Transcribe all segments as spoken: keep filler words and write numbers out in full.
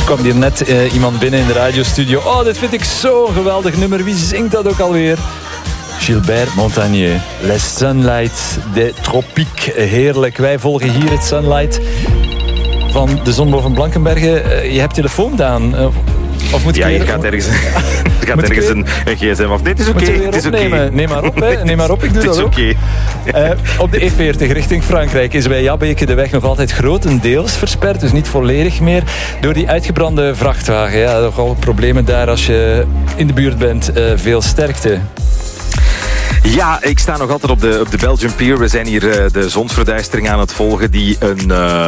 kwam hier net uh, iemand binnen in de radiostudio. Oh, dit vind ik zo'n geweldig nummer. Wie zingt dat ook alweer? Gilbert Montagnier. Les Sunlight des Tropiques. Heerlijk. Wij volgen hier het Sunlight van de zon boven Blankenberge. Uh, je hebt telefoon, Daan. Uh, Of moet ik ja, weer... je gaat ergens, je gaat ergens weer... een, een gsm af. Nee, het is oké. Okay. Het is oké. Okay. Neem maar op, hè. Neem maar op, ik doe dat ook. Het is oké. Okay. Uh, op de E veertig richting Frankrijk is bij Jabbeke de weg nog altijd grotendeels versperd. Dus niet volledig meer. Door die uitgebrande vrachtwagen. Ja, nogal problemen daar als je in de buurt bent. Uh, veel sterkte. Ja, ik sta nog altijd op de, op de Belgian Pier. We zijn hier uh, de zonsverduistering aan het volgen die een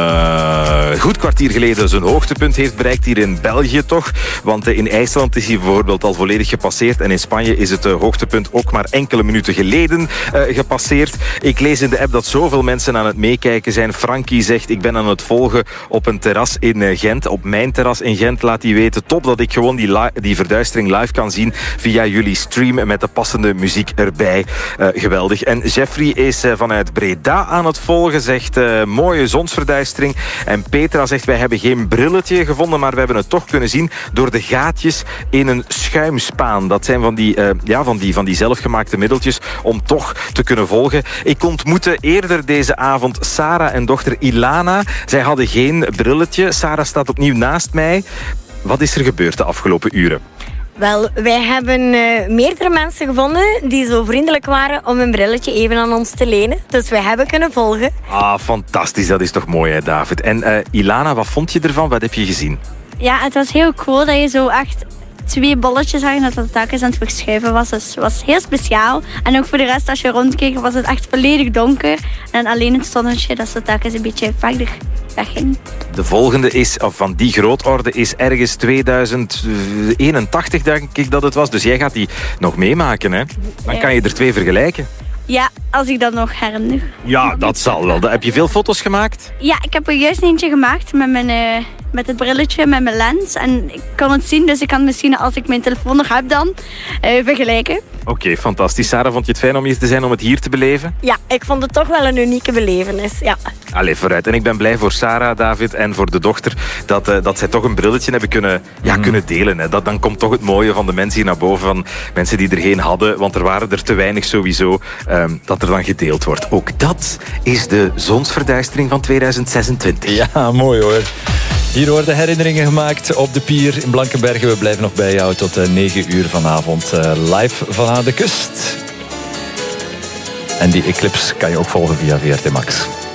uh, goed kwartier geleden zijn hoogtepunt heeft bereikt hier in België toch. Want uh, in IJsland is hij bijvoorbeeld al volledig gepasseerd en in Spanje is het uh, hoogtepunt ook maar enkele minuten geleden uh, gepasseerd. Ik lees in de app dat zoveel mensen aan het meekijken zijn. Frankie zegt, ik ben aan het volgen op een terras in uh, Gent. Op mijn terras in Gent laat hij weten. Top dat ik gewoon die, li- die verduistering live kan zien via jullie stream met de passende muziek erbij. Uh, geweldig. En Jeffrey is uh, vanuit Breda aan het volgen. Zegt uh, mooie zonsverduistering. En Petra zegt wij hebben geen brilletje gevonden, maar we hebben het toch kunnen zien door de gaatjes in een schuimspaan. Dat zijn van die, uh, ja, van die, van die zelfgemaakte middeltjes om toch te kunnen volgen. Ik ontmoette eerder deze avond Sarah en dochter Ilana. Zij hadden geen brilletje. Sarah staat opnieuw naast mij. Wat is er gebeurd de afgelopen uren? Wel, wij hebben uh, meerdere mensen gevonden die zo vriendelijk waren om een brilletje even aan ons te lenen. Dus wij hebben kunnen volgen. Ah, fantastisch. Dat is toch mooi, hè, David. En uh, Ilana, wat vond je ervan? Wat heb je gezien? Ja, het was heel cool dat je zo echt twee bolletjes zag en dat het telkens aan het verschuiven was. Dus het was heel speciaal. En ook voor de rest, als je rondkeek, was het echt volledig donker. En alleen het zonnetje, dat ze telkens een beetje verder wegging. De volgende is, of van die grootorde, is ergens tweeduizend eenentachtig, denk ik dat het was. Dus jij gaat die nog meemaken, hè? Dan kan je er twee vergelijken. Ja, als ik dat nog herinner. Ja, dat zal wel. Heb je veel foto's gemaakt? Ja, ik heb er juist eentje gemaakt met, mijn, uh, met het brilletje, met mijn lens. En ik kan het zien, dus ik kan misschien, als ik mijn telefoon nog heb dan, uh, vergelijken. Oké, okay, fantastisch. Sarah, vond je het fijn om hier te zijn, om het hier te beleven? Ja, ik vond het toch wel een unieke belevenis, ja. Allee, vooruit. En ik ben blij voor Sarah, David, en voor de dochter dat, uh, dat zij toch een brilletje hebben kunnen, ja, mm. kunnen delen. Hè. Dat, dan komt toch het mooie van de mensen hier naar boven, van mensen die er geen hadden, want er waren er te weinig sowieso, um, dat er dan gedeeld wordt. Ook dat is de zonsverduistering van tweeduizend zesentwintig. Ja, mooi hoor. Hier worden herinneringen gemaakt op de pier in Blankenberge. We blijven nog bij jou tot uh, negen uur vanavond uh, live van de kust. En die eclipse kan je ook volgen via V R T Max.